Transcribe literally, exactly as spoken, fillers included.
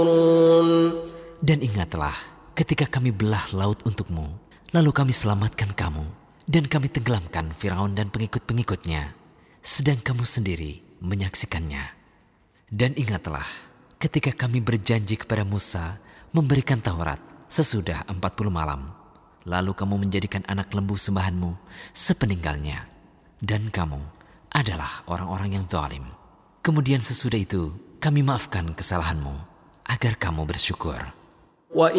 Dan ingatlah ketika kami belah laut untukmu, lalu kami selamatkan kamu, dan kami tenggelamkan Firaun dan pengikut-pengikutnya, sedang kamu sendiri menyaksikannya. Dan ingatlah ketika kami berjanji kepada Musa memberikan Taurat sesudah empat puluh malam, lalu kamu menjadikan anak lembu sembahanmu sepeninggalnya, dan kamu adalah orang-orang yang zalim. Kemudian sesudah itu kami maafkan kesalahanmu agar kamu bersyukur.